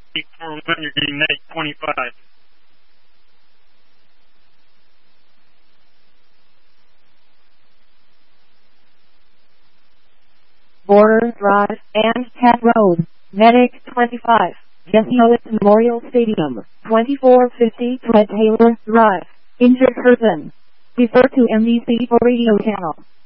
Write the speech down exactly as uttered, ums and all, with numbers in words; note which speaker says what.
Speaker 1: For one, you're getting net twenty-five.
Speaker 2: Border Drive and Cat Road, Medic twenty-five, Jesse Owens Memorial Stadium, twenty-four fifty Fred Taylor Drive, injured person. Refer to M D C for radio channel.